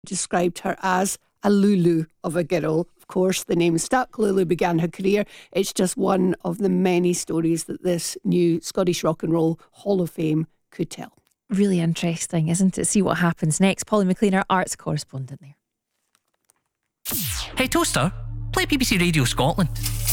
described her as a Lulu of a girl. Of course, the name stuck. Lulu began her career. It's just one of the many stories that this new Scottish Rock and Roll Hall of Fame could tell. Really interesting, isn't it? See what happens next. Polly McLean, our arts correspondent there. Hey toaster, play BBC Radio Scotland.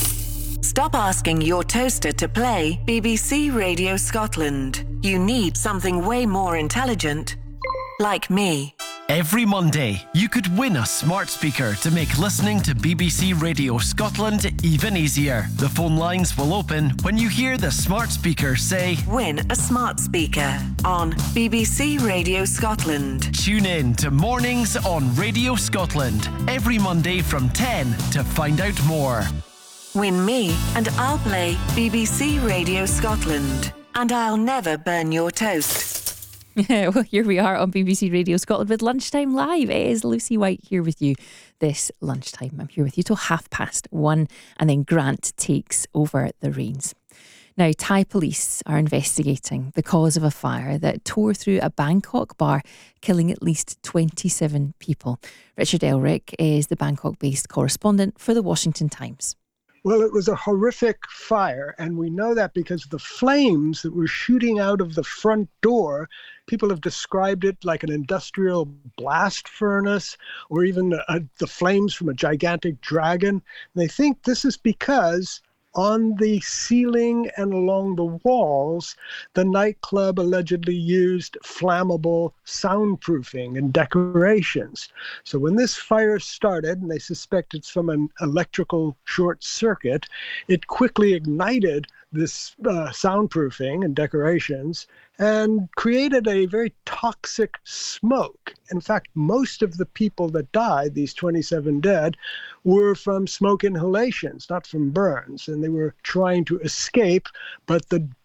Stop asking your toaster to play BBC Radio Scotland. You need something way more intelligent, like me. Every Monday, you could win a smart speaker to make listening to BBC Radio Scotland even easier. The phone lines will open when you hear the smart speaker say, "Win a smart speaker" on BBC Radio Scotland. Tune in to Mornings on Radio Scotland every Monday from 10 to find out more. Win me and I'll play BBC Radio Scotland. And I'll never burn your toast. Well, here we are on BBC Radio Scotland with Lunchtime Live. It is Lucy White here with you this lunchtime. I'm here with you till 1:30, and then Grant takes over the reins. Now, Thai police are investigating the cause of a fire that tore through a Bangkok bar, killing at least 27 people. Richard Elrick is the Bangkok-based correspondent for the Washington Times. Well, it was a horrific fire, and we know that because the flames that were shooting out of the front door, people have described it like an industrial blast furnace or even the flames from a gigantic dragon. And they think this is because on the ceiling and along the walls, the nightclub allegedly used flammable soundproofing and decorations. So when this fire started, and they suspect it's from an electrical short circuit, it quickly ignited this soundproofing and decorations and created a very toxic smoke. In fact, most of the people that died, these 27 dead, were from smoke inhalations, not from burns. And they were trying to escape, but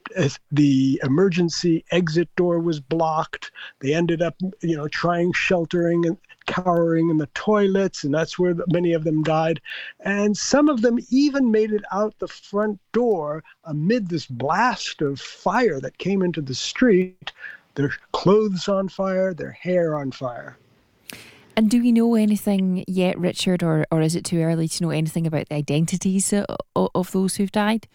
the emergency exit door was blocked. They ended up, trying sheltering and cowering in the toilets, and that's where many of them died. And some of them even made it out the front door amid this blast of fire that came into the street, their clothes on fire, their hair on fire. And do we know anything yet, Richard, or is it too early to know anything about the identities of those who've died?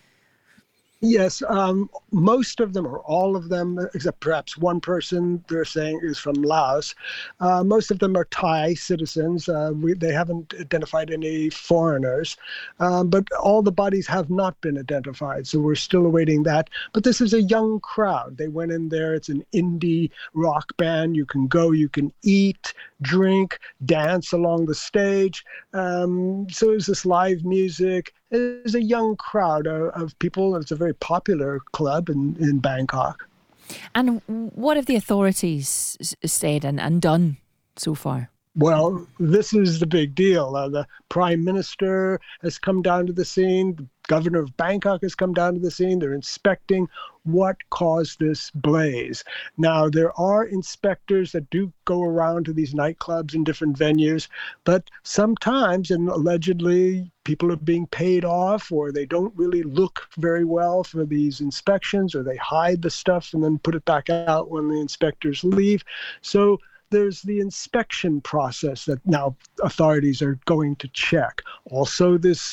Yes, most of them, or all of them, except perhaps one person they're saying is from Laos. Most of them are Thai citizens. They haven't identified any foreigners, but all the bodies have not been identified, so we're still awaiting that. But this is a young crowd. They went in there. It's an indie rock band. You can go, you can eat, drink, dance along the stage. So it was this live music. It's a young crowd of people. It's a very popular club in Bangkok. And what have the authorities said and done so far? Well, this is the big deal. The Prime Minister has come down to the scene. The Governor of Bangkok has come down to the scene. They're inspecting what caused this blaze. Now, there are inspectors that do go around to these nightclubs and different venues, but sometimes, and allegedly, people are being paid off, or they don't really look very well for these inspections, or they hide the stuff and then put it back out when the inspectors leave. So there's the inspection process that now authorities are going to check. Also, this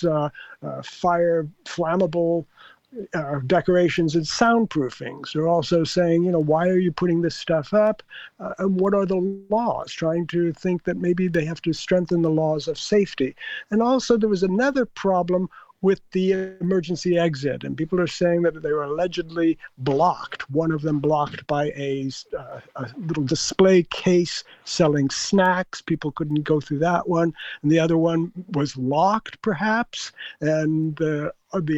fire flammable decorations and soundproofings. They're also saying, why are you putting this stuff up? And what are the laws? Trying to think that maybe they have to strengthen the laws of safety. And also, there was another problem with the emergency exit, and people are saying that they were allegedly blocked. One of them blocked by a little display case selling snacks. People couldn't go through that one. And the other one was locked, perhaps, and the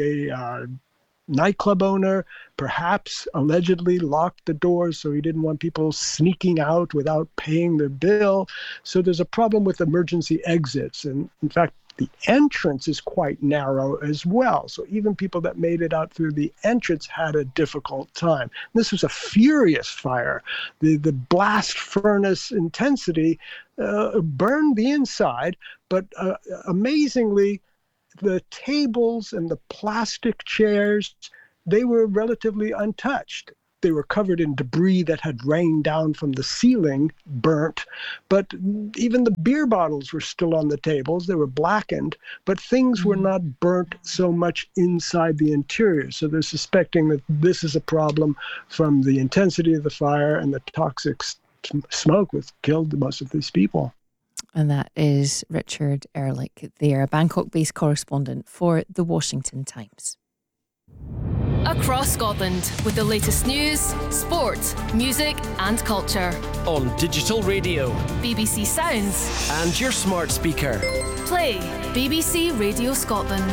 nightclub owner perhaps allegedly locked the doors so he didn't want people sneaking out without paying their bill. So there's a problem with emergency exits. And in fact, the entrance is quite narrow as well. So even people that made it out through the entrance had a difficult time. This was a furious fire. The blast furnace intensity burned the inside, but amazingly, the tables and the plastic chairs, they were relatively untouched. They were covered in debris that had rained down from the ceiling, burnt. But even the beer bottles were still on the tables. They were blackened, but things were not burnt so much inside the interior. So they're suspecting that this is a problem from the intensity of the fire and the toxic smoke which killed most of these people. And that is Richard Ehrlich, there, a Bangkok-based correspondent for The Washington Times. Across Scotland with the latest news, sport, music and culture. On digital radio. BBC Sounds. And your smart speaker. Play BBC Radio Scotland.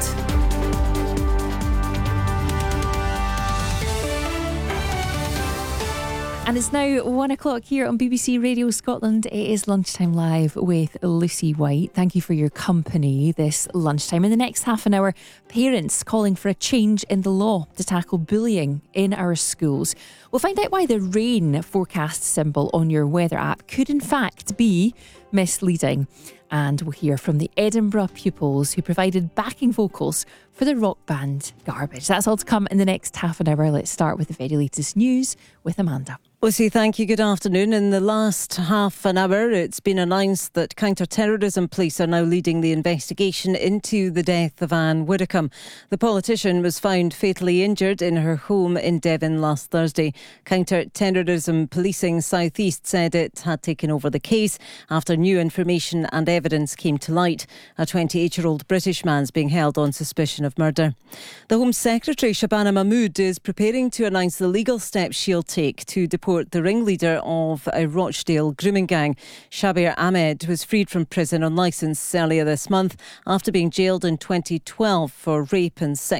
And it's now 1 o'clock here on BBC Radio Scotland. It is Lunchtime Live with Lucy White. Thank you for your company this lunchtime. In the next half an hour, parents calling for a change in the law to tackle bullying in our schools. We'll find out why the rain forecast symbol on your weather app could in fact be misleading. And we'll hear from the Edinburgh pupils who provided backing vocals for the rock band Garbage. That's all to come in the next half an hour. Let's start with the very latest news with Amanda. Lucy, thank you. Good afternoon. In the last half an hour, it's been announced that counter-terrorism police are now leading the investigation into the death of Anne Widdecombe. The politician was found fatally injured in her home in Devon last Thursday. Counter-terrorism policing South East said it had taken over the case after new information and evidence came to light. A 28-year-old British man's being held on suspicion of murder. The Home Secretary, Shabana Mahmood, is preparing to announce the legal steps she'll take to deport the ringleader of a Rochdale grooming gang. Shabir Ahmed was freed from prison on licence earlier this month after being jailed in 2012 for rape and sexual